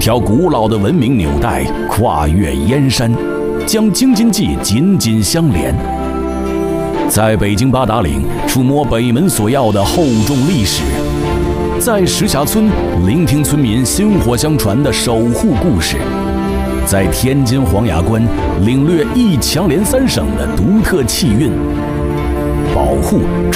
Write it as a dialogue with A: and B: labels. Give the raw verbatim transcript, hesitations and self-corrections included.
A: 条古老的文明纽带跨越燕山，将京津冀紧紧相连。在北京八达岭触摸北门锁钥的厚重历史，在石峡村聆听村民薪火相传的守护故事，在天津黄崖关领略一墙连三省的独特气韵。保护